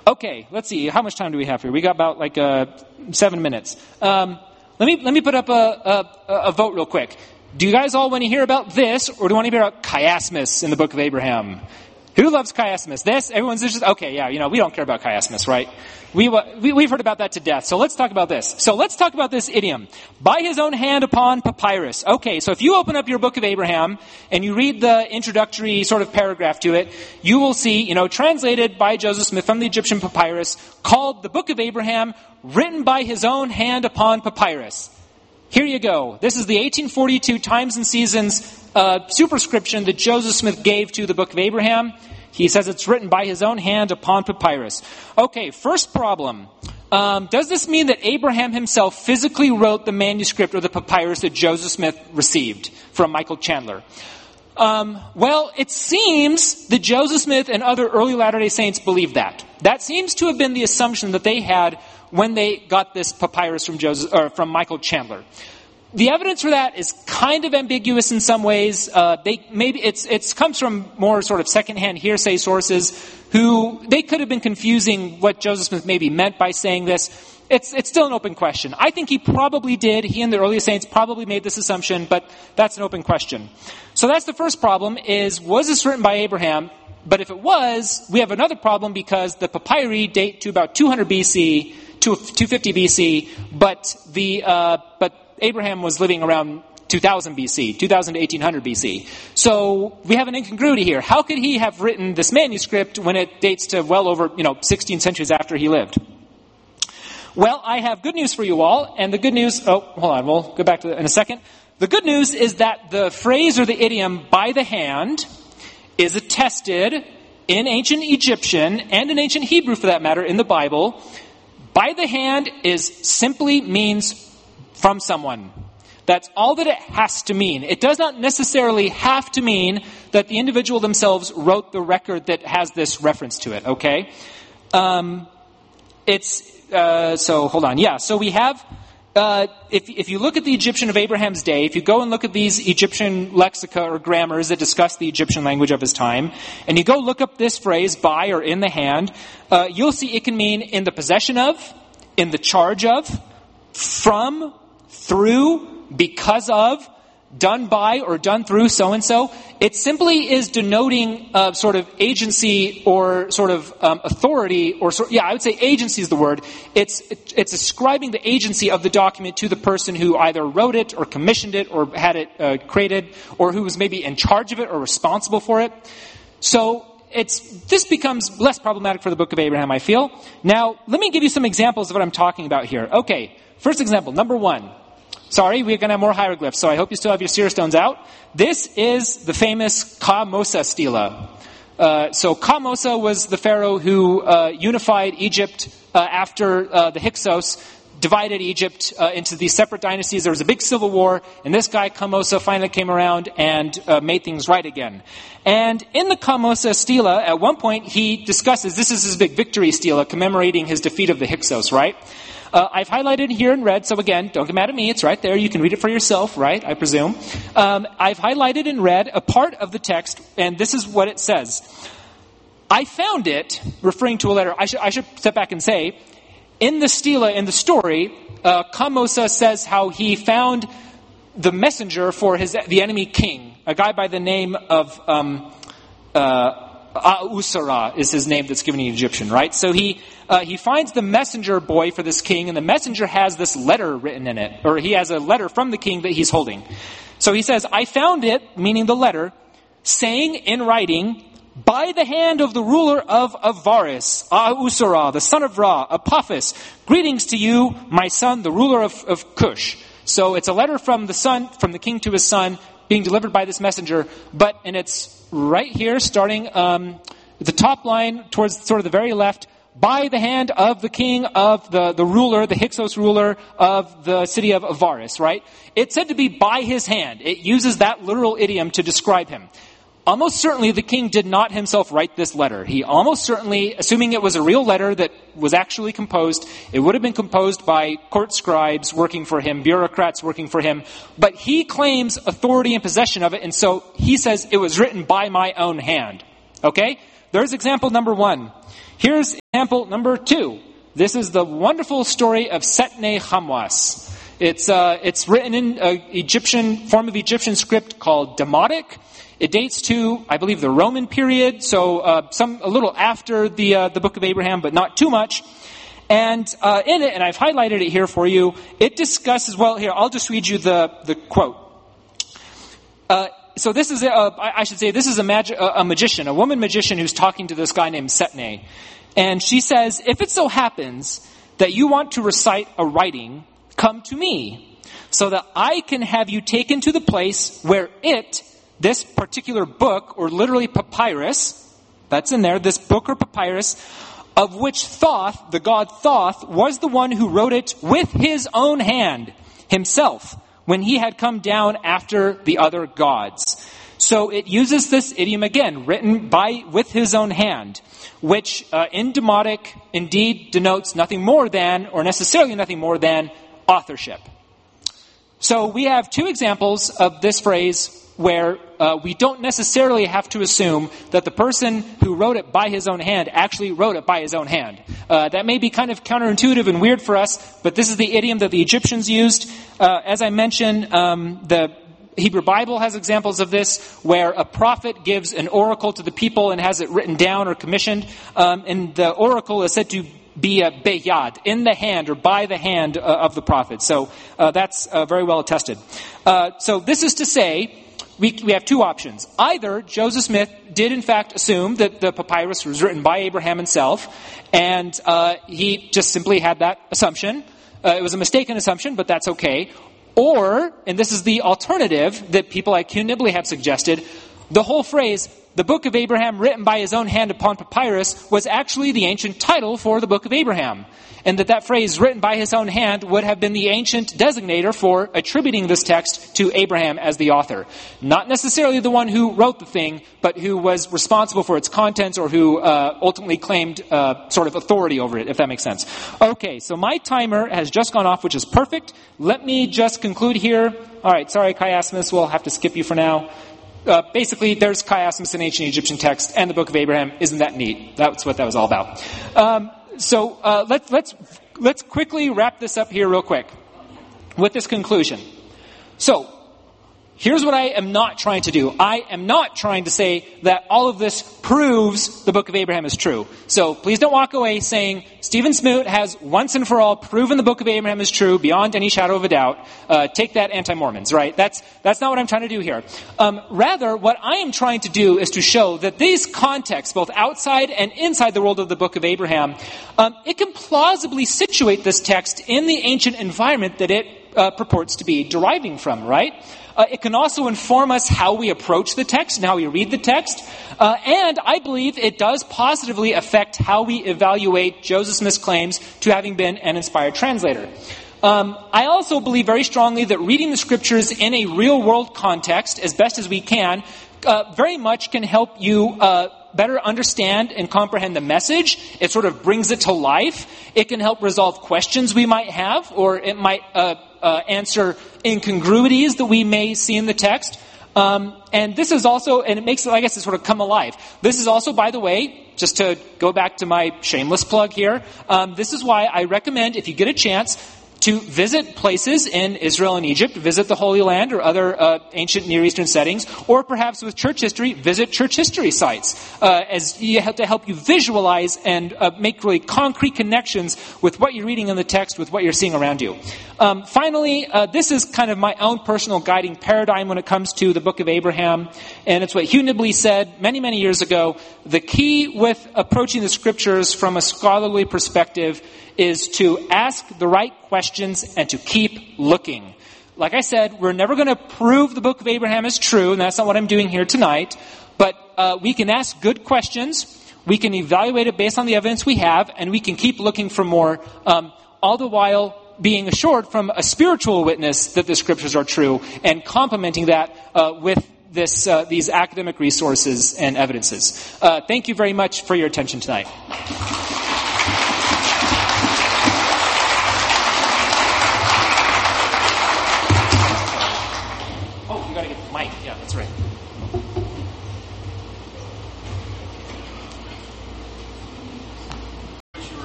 Okay, let's see. How much time do we have here? We got about 7 minutes. Let me put up a vote real quick. Do you guys all want to hear about this, or do you want to hear about chiasmus in the book of Abraham? Who loves chiasmus? This? Everyone's just, okay, yeah, we don't care about chiasmus, right? We've heard about that to death. So let's talk about this. So let's talk about this idiom. By his own hand upon papyrus. Okay, so if you open up your book of Abraham and you read the introductory sort of paragraph to it, you will see, translated by Joseph Smith from the Egyptian papyrus, called the book of Abraham, written by his own hand upon papyrus. Here you go. This is the 1842 Times and Seasons superscription that Joseph Smith gave to the book of Abraham. He says it's written by his own hand upon papyrus. Okay, first problem. Does this mean that Abraham himself physically wrote the manuscript or the papyrus that Joseph Smith received from Michael Chandler? Well, it seems that Joseph Smith and other early Latter-day Saints believed that. That seems to have been the assumption that they had when they got this papyrus from Michael Chandler. The evidence for that is kind of ambiguous in some ways. It comes from more sort of secondhand hearsay sources who they could have been confusing what Joseph Smith maybe meant by saying this. It's still an open question. I think he probably did. He and the early saints probably made this assumption, but that's an open question. So that's the first problem was this written by Abraham? But if it was, we have another problem because the papyri date to about 200 BC, 250 BC, but Abraham was living around 2000 BC, 2000 to 1800 BC. So we have an incongruity here. How could he have written this manuscript when it dates to well over, 16 centuries after he lived? Well, I have good news for you all, and the good news, hold on, we'll go back to that in a second. The good news is that the phrase or the idiom, by the hand, is attested in ancient Egyptian, and in ancient Hebrew for that matter, in the Bible. By the hand simply means from someone. That's all that it has to mean. It does not necessarily have to mean that the individual themselves wrote the record that has this reference to it, okay? So hold on. Yeah, so we have, if you look at the Egyptian of Abraham's day, if you go and look at these Egyptian lexica or grammars that discuss the Egyptian language of his time, and you go look up this phrase, by or in the hand, you'll see it can mean in the possession of, in the charge of, from, through, because of, done by or done through so-and-so. It simply is denoting sort of agency or sort of authority, I would say agency is the word. It's ascribing the agency of the document to the person who either wrote it or commissioned it or had it created, or who was maybe in charge of it or responsible for it. So this becomes less problematic for the book of Abraham, I feel. Now, let me give you some examples of what I'm talking about here. Okay, first example, number 1. Sorry, we're going to have more hieroglyphs, so I hope you still have your seer stones out. This is the famous Ka-Mosa stela. So Ka-Mosa was the pharaoh who unified Egypt after the Hyksos divided Egypt into these separate dynasties. There was a big civil war, and this guy, Ka-Mosa, finally came around and made things right again. And in the Ka-Mosa stela, at one point, he discusses, this is his big victory stela, commemorating his defeat of the Hyksos, right? I've highlighted here in red, so again, don't get mad at me, it's right there, you can read it for yourself, right, I presume. I've highlighted in red a part of the text, and this is what it says. I found it, referring to a letter, I should step back and say, in the stela, in the story, Ka-Mosa says how he found the messenger for the enemy king, a guy by the name of A'usara is his name that's given in Egyptian, right? So he finds the messenger boy for this king, and the messenger has this letter written in it, or he has a letter from the king that he's holding. So he says, I found it, meaning the letter, saying in writing, by the hand of the ruler of Avaris, A'usara, the son of Ra, Apophis, greetings to you, my son, the ruler of Cush. So it's a letter from the king to his son, being delivered by this messenger, and it's right here, starting the top line towards sort of the very left, by the hand of the king of the ruler, the Hyksos ruler of the city of Avaris, right? It's said to be by his hand. It uses that literal idiom to describe him. Almost certainly the king did not himself write this letter. He almost certainly, assuming it was a real letter that was actually composed, it would have been composed by court scribes working for him, bureaucrats working for him, but he claims authority and possession of it, and so he says it was written by my own hand. Okay? There's example number 1. Here's example number 2. This is the wonderful story of Setneh Hamwas. It's written in an form of Egyptian script called Demotic. It dates to, I believe, the Roman period, so a little after the Book of Abraham, but not too much. And in it, and I've highlighted it here for you, it discusses, well, here, I'll just read you the quote. So this is, this is a magician, a woman magician who's talking to this guy named Setneh. And she says, if it so happens that you want to recite a writing, come to me, so that I can have you taken to the place where this particular book, or literally papyrus, that's in there, this book or papyrus, of which Thoth, the god Thoth, was the one who wrote it with his own hand, himself, when he had come down after the other gods. So it uses this idiom again, written with his own hand, which in Demotic indeed denotes nothing more than, or necessarily nothing more than, authorship. So we have 2 examples of this phrase where we don't necessarily have to assume that the person who wrote it by his own hand actually wrote it by his own hand. That may be kind of counterintuitive and weird for us, but this is the idiom that the Egyptians used. As I mentioned, the Hebrew Bible has examples of this, where a prophet gives an oracle to the people and has it written down or commissioned, and the oracle is said to be a beyad, in the hand or by the hand of the prophet. So that's very well attested. So this is to say, we have 2 options. Either Joseph Smith did in fact assume that the papyrus was written by Abraham himself, and he just simply had that assumption. It was a mistaken assumption, but that's okay. Or, and this is the alternative that people like Hugh Nibley have suggested, the whole phrase, the Book of Abraham written by his own hand upon papyrus, was actually the ancient title for the Book of Abraham. And that phrase, written by his own hand, would have been the ancient designator for attributing this text to Abraham as the author. Not necessarily the one who wrote the thing, but who was responsible for its contents, or who ultimately claimed sort of authority over it, if that makes sense. Okay, so my timer has just gone off, which is perfect. Let me just conclude here. All right, sorry, Chiasmus, we'll have to skip you for now. Basically, there's chiasmus in ancient Egyptian text, and the Book of Abraham. Isn't that neat? That's what that was all about. So let's quickly wrap this up here real quick with this conclusion. So here's what I am not trying to do. I am not trying to say that all of this proves the Book of Abraham is true. So please don't walk away saying Stephen Smoot has once and for all proven the Book of Abraham is true beyond any shadow of a doubt. Take that, anti-Mormons, right? That's not what I'm trying to do here. Rather, what I am trying to do is to show that these contexts, both outside and inside the world of the Book of Abraham, it can plausibly situate this text in the ancient environment that it purports to be deriving from, right? It can also inform us how we approach the text and how we read the text. And I believe it does positively affect how we evaluate Joseph Smith's claims to having been an inspired translator. I also believe very strongly that reading the scriptures in a real-world context, as best as we can, very much can help you better understand and comprehend the message. It sort of brings it to life. It can help resolve questions we might have, or it might answer incongruities that we may see in the text. And this is also, and it makes it, I guess, it sort of come alive. This is also, by the way, just to go back to my shameless plug here, this is why I recommend, if you get a chance, to visit places in Israel and Egypt, visit the Holy Land or other ancient Near Eastern settings, or perhaps with church history, visit church history sites, as you have to help you visualize and make really concrete connections with what you're reading in the text, with what you're seeing around you. Finally, this is kind of my own personal guiding paradigm when it comes to the Book of Abraham, and it's what Hugh Nibley said many, many years ago. The key with approaching the scriptures from a scholarly perspective is to ask the right questions and to keep looking. Like I said, we're never going to prove the Book of Abraham is true, and that's not what I'm doing here tonight, but we can ask good questions, we can evaluate it based on the evidence we have, and we can keep looking for more, all the while being assured from a spiritual witness that the scriptures are true, and complementing that with these academic resources and evidences. Thank you very much for your attention tonight.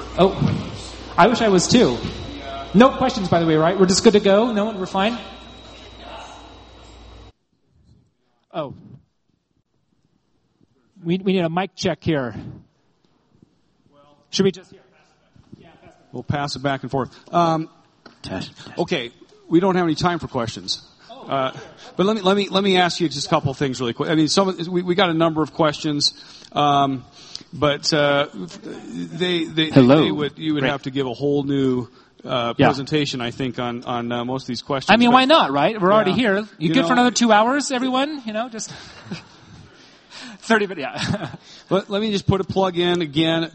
Oh, I wish I was too. No questions, by the way, right? We're just good to go? No one? We're fine? Oh. We need a mic check here. Should we just... We'll pass it back and forth. Okay, we don't have any time for questions. But let me ask you just a couple of things really quick. I mean, we got a number of questions, but you would have to give a whole new presentation, I think, on most of these questions. I mean, why not, right? We're already here. You good for another 2 hours, everyone? Just 30 minutes, yeah. Let me just put a plug in again,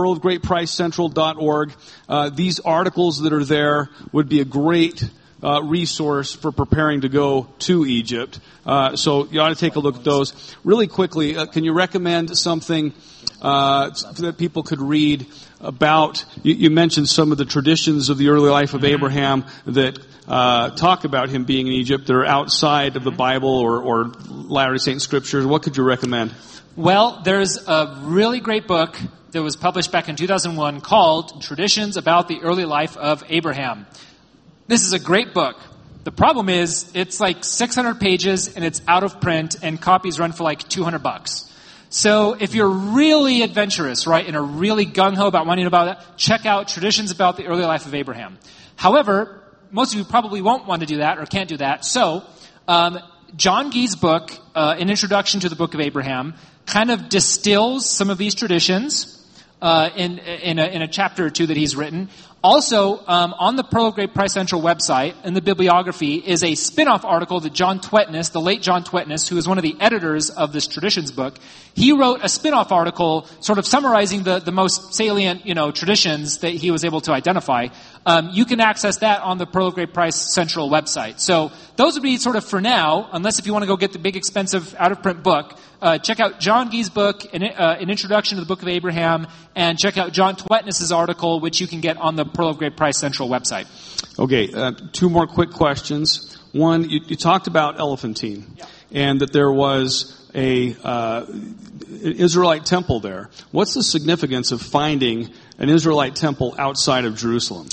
pearlofgreatpricecentral.org. These articles that are there would be a great resource for preparing to go to Egypt. So you ought to take a look at those. Really quickly, can you recommend something that people could read about? You mentioned some of the traditions of the early life of Abraham that talk about him being in Egypt that are outside of the Bible or Latter-day Saint scriptures. What could you recommend? Well, there's a really great book that was published back in 2001 called Traditions About the Early Life of Abraham. This is a great book. The problem is it's like 600 pages and it's out of print and copies run for like $200. So if you're really adventurous, right, and are really gung-ho about wanting to know about that, check out Traditions About the Early Life of Abraham. However, most of you probably won't want to do that or can't do that. So John Gee's book, An Introduction to the Book of Abraham, kind of distills some of these traditions in a chapter or two that he's written. Also, on the Pearl of Great Price Central website, in the bibliography, is a spin-off article that John Twetness, the late John Twetness, who is one of the editors of this traditions book, he wrote a spin-off article sort of summarizing the most salient, traditions that he was able to identify. You can access that on the Pearl of Great Price Central website. So those would be sort of for now, unless if you want to go get the big expensive out-of-print book. Check out John Gee's book, An Introduction to the Book of Abraham, and check out John Twetness's article, which you can get on the Pearl of Great Price Central website. Okay, two more quick questions. One, you talked about Elephantine, and that there was a Israelite temple there. What's the significance of finding an Israelite temple outside of Jerusalem?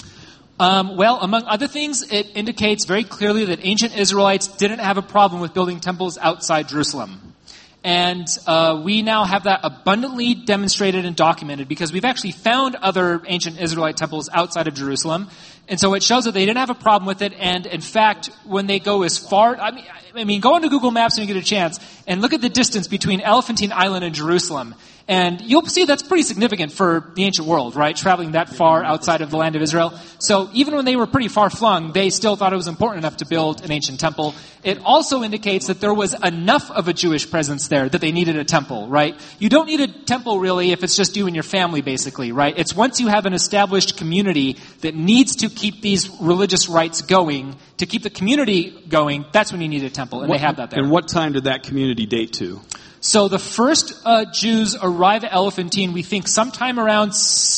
Well, among other things, it indicates very clearly that ancient Israelites didn't have a problem with building temples outside Jerusalem. And we now have that abundantly demonstrated and documented because we've actually found other ancient Israelite temples outside of Jerusalem. And so it shows that they didn't have a problem with it. And in fact, when they go as far, I mean, go onto Google Maps when you get a chance and look at the distance between Elephantine Island and Jerusalem. And you'll see that's pretty significant for the ancient world, right? Traveling that far outside of the land of Israel. So even when they were pretty far flung, they still thought it was important enough to build an ancient temple. It also indicates that there was enough of a Jewish presence there that they needed a temple, right? You don't need a temple really if it's just you and your family basically, right? It's once you have an established community that needs to keep these religious rites going, to keep the community going, that's when you need a temple, and they have that there. And what time did that community date to? So the first Jews arrive at Elephantine, we think sometime around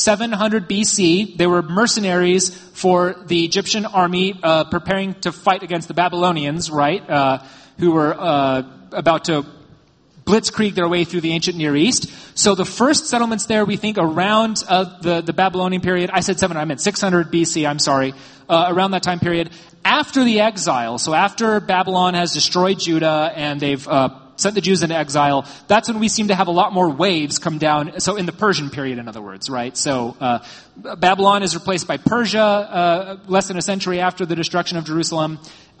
700 BC. They were mercenaries for the Egyptian army preparing to fight against the Babylonians, right, who were about to blitzkrieg their way through the ancient Near East. So the first settlements there, we think, around the Babylonian period. I said 700, I meant 600 BC, I'm sorry. Around that time period. After the exile, so after Babylon has destroyed Judah and they've sent the Jews into exile, that's when we seem to have a lot more waves come down. So in the Persian period, in other words, right? So Babylon is replaced by Persia less than a century after the destruction of Jerusalem.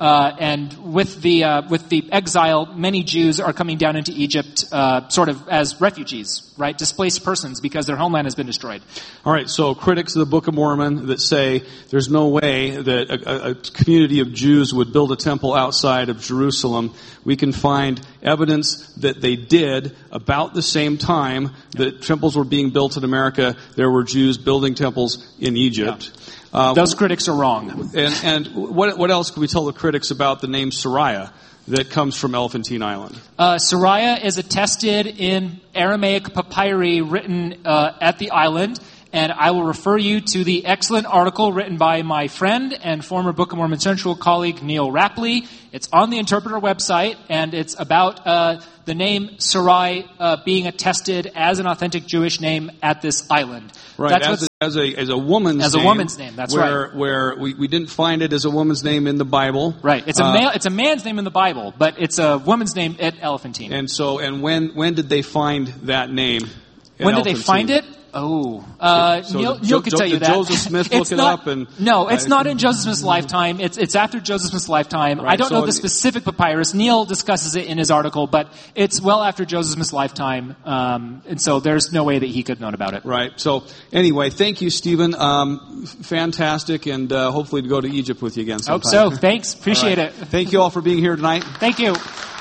And with the exile, many Jews are coming down into Egypt sort of as refugees, right? Displaced persons because their homeland has been destroyed. All right, so critics of the Book of Mormon that say there's no way that a community of Jews would build a temple outside of Jerusalem, we can find evidence that they did about the same time that temples were being built in America. There were Jews building temples in Egypt. Yeah. Those critics are wrong. And what else can we tell the critics about the name Sariah that comes from Elephantine Island? Sariah is attested in Aramaic papyri written at the island, and I will refer you to the excellent article written by my friend and former Book of Mormon Central colleague Neil Rapley. It's on the Interpreter website, and it's about the name Sarai being attested as an authentic Jewish name at this island. Right, That's as a woman's name. As a woman's name, that's right. Where we didn't find it as a woman's name in the Bible. Right, it's a man's name in the Bible, but it's a woman's name at Elephantine. And when did they find that name? When did they find it? Oh, Neil could tell you that. Joseph Smith look it up and no, it's not in Joseph Smith's lifetime. It's after Joseph Smith's lifetime. Right, I don't know the specific papyrus. Neil discusses it in his article, but it's well after Joseph Smith's lifetime, and so there's no way that he could have known about it. Right. So anyway, thank you, Stephen. Fantastic, and hopefully to go to Egypt with you again sometime. Hope so. Thanks. Appreciate it. Thank you all for being here tonight. Thank you.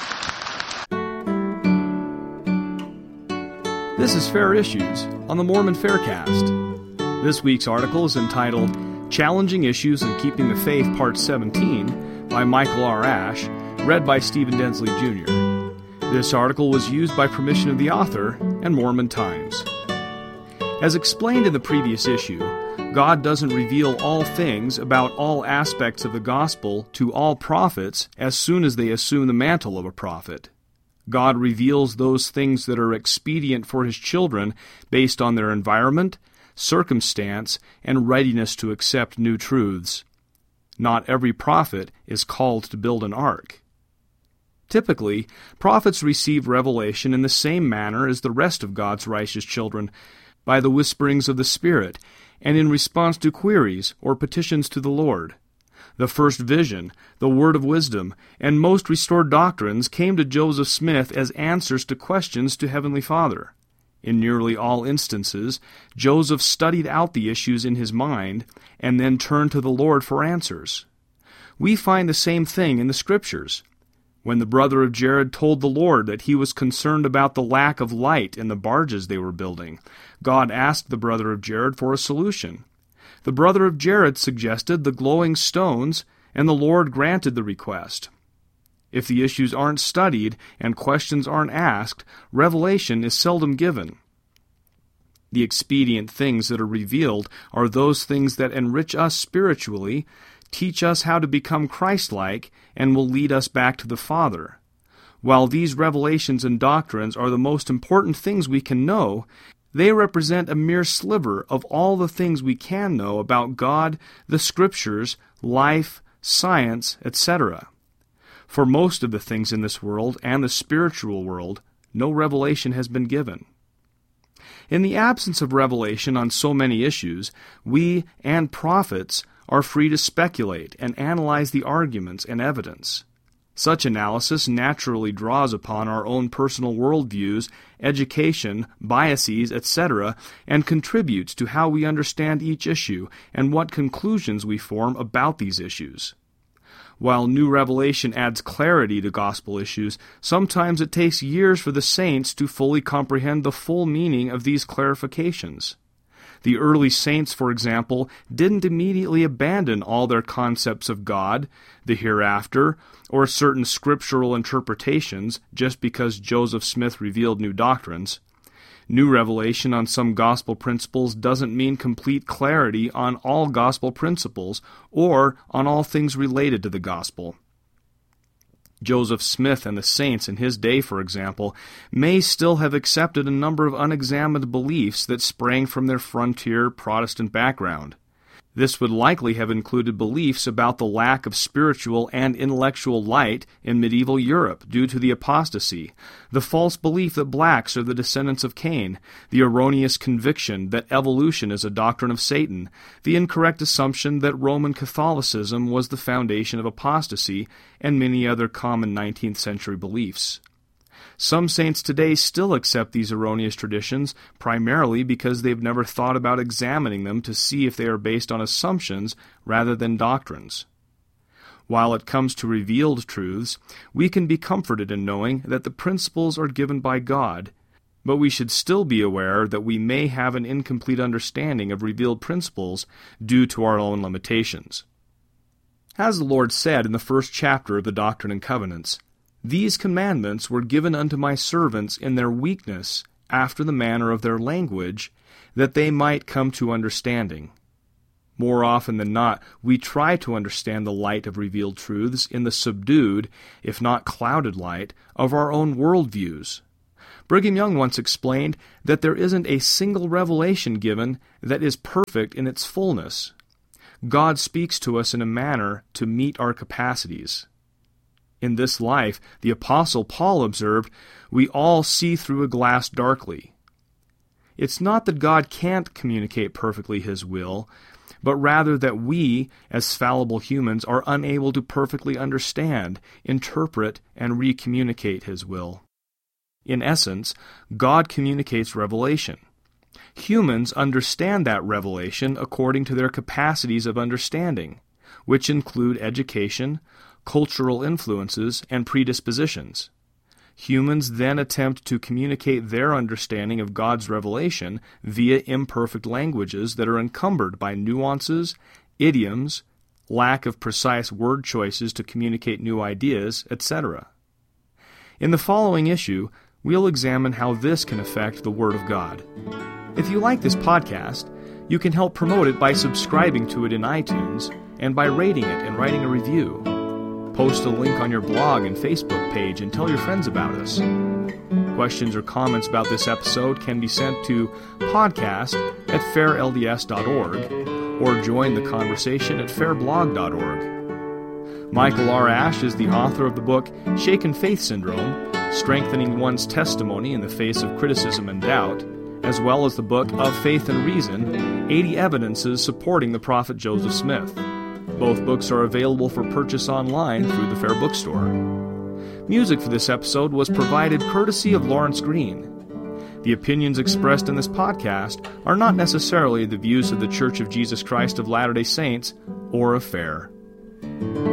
This is Fair Issues on the Mormon Faircast. This week's article is entitled Challenging Issues in Keeping the Faith, Part 17, by Michael R. Ash, read by Stephen Densley Jr. This article was used by permission of the author and Mormon Times. As explained in the previous issue, God doesn't reveal all things about all aspects of the gospel to all prophets as soon as they assume the mantle of a prophet. God reveals those things that are expedient for His children based on their environment, circumstance, and readiness to accept new truths. Not every prophet is called to build an ark. Typically, prophets receive revelation in the same manner as the rest of God's righteous children, by the whisperings of the Spirit, and in response to queries or petitions to the Lord. The first vision, the word of wisdom, and most restored doctrines came to Joseph Smith as answers to questions to Heavenly Father. In nearly all instances, Joseph studied out the issues in his mind and then turned to the Lord for answers. We find the same thing in the Scriptures. When the brother of Jared told the Lord that he was concerned about the lack of light in the barges they were building, God asked the brother of Jared for a solution. The brother of Jared suggested the glowing stones, and the Lord granted the request. If the issues aren't studied and questions aren't asked, revelation is seldom given. The expedient things that are revealed are those things that enrich us spiritually, teach us how to become Christ-like, and will lead us back to the Father. While these revelations and doctrines are the most important things we can know, they represent a mere sliver of all the things we can know about God, the Scriptures, life, science, etc. For most of the things in this world and the spiritual world, no revelation has been given. In the absence of revelation on so many issues, we and prophets are free to speculate and analyze the arguments and evidence. Such analysis naturally draws upon our own personal worldviews, education, biases, etc., and contributes to how we understand each issue and what conclusions we form about these issues. While new revelation adds clarity to gospel issues, sometimes it takes years for the saints to fully comprehend the full meaning of these clarifications. The early saints, for example, didn't immediately abandon all their concepts of God, the hereafter, or certain scriptural interpretations just because Joseph Smith revealed new doctrines. New revelation on some gospel principles doesn't mean complete clarity on all gospel principles or on all things related to the gospel. Joseph Smith and the saints in his day, for example, may still have accepted a number of unexamined beliefs that sprang from their frontier Protestant background. This would likely have included beliefs about the lack of spiritual and intellectual light in medieval Europe due to the apostasy, the false belief that blacks are the descendants of Cain, the erroneous conviction that evolution is a doctrine of Satan, the incorrect assumption that Roman Catholicism was the foundation of apostasy, and many other common 19th century beliefs. Some saints today still accept these erroneous traditions, primarily because they've never thought about examining them to see if they are based on assumptions rather than doctrines. While it comes to revealed truths, we can be comforted in knowing that the principles are given by God, but we should still be aware that we may have an incomplete understanding of revealed principles due to our own limitations. As the Lord said in the first chapter of the Doctrine and Covenants, "These commandments were given unto my servants in their weakness, after the manner of their language, that they might come to understanding." More often than not, we try to understand the light of revealed truths in the subdued, if not clouded light, of our own worldviews. Brigham Young once explained that there isn't a single revelation given that is perfect in its fullness. God speaks to us in a manner to meet our capacities. In this life, the Apostle Paul observed, we all see through a glass darkly. It's not that God can't communicate perfectly His will, but rather that we, as fallible humans, are unable to perfectly understand, interpret, and recommunicate His will. In essence, God communicates revelation. Humans understand that revelation according to their capacities of understanding, which include education, cultural influences, and predispositions. Humans then attempt to communicate their understanding of God's revelation via imperfect languages that are encumbered by nuances, idioms, lack of precise word choices to communicate new ideas, etc. In the following issue, we'll examine how this can affect the Word of God. If you like this podcast, you can help promote it by subscribing to it in iTunes and by rating it and writing a review. Post a link on your blog and Facebook page and tell your friends about us. Questions or comments about this episode can be sent to podcast@fairlds.org or join the conversation at fairblog.org. Michael R. Ash is the author of the book Shaken Faith Syndrome, Strengthening One's Testimony in the Face of Criticism and Doubt, as well as the book Of Faith and Reason, 80 Evidences Supporting the Prophet Joseph Smith. Both books are available for purchase online through the Fair Bookstore. Music for this episode was provided courtesy of Lawrence Green. The opinions expressed in this podcast are not necessarily the views of the Church of Jesus Christ of Latter-day Saints or of Fair.